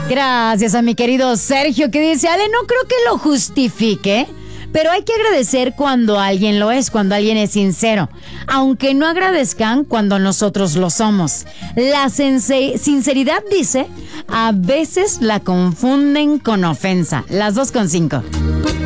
Gracias a mi querido Sergio, que dice, Ale, no creo que lo justifique, pero hay que agradecer cuando alguien lo es, cuando alguien es sincero, aunque no agradezcan cuando nosotros lo somos. La sinceridad, dice, a veces la confunden con ofensa. Las 2:05.